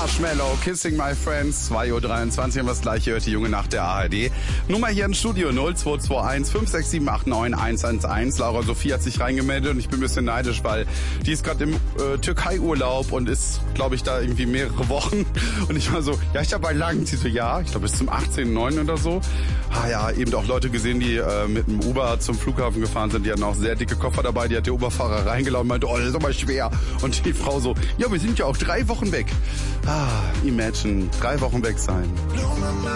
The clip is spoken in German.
Marshmallow, Kissing My Friends, 2.23 Uhr, haben wir das gleiche, hört die Junge nach der ARD. Nummer hier im Studio 0221 56789 111. Laura Sophie hat sich reingemeldet und ich bin ein bisschen neidisch, weil die ist gerade im Türkei-Urlaub und ist, glaube ich, da irgendwie mehrere Wochen. Und ich war so, ja, ich habe bei lang. Sie so, ja, ich glaube bis zum 18.09. oder so. Ah ja, eben auch Leute gesehen, die mit dem Uber zum Flughafen gefahren sind. Die hatten auch sehr dicke Koffer dabei. Die hat der Uberfahrer reingeladen und meinte, oh, das ist aber schwer. Und die Frau so, ja, wir sind ja auch 3 Wochen weg. Ah, imagine, 3 Wochen weg sein.